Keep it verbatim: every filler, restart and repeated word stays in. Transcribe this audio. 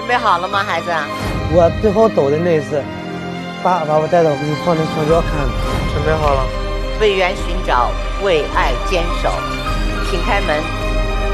备好了吗，孩子？ 我最后走的那一次，爸把我带到给你放在双脚看。 准备好了。 为缘寻找，为爱坚守，请开门。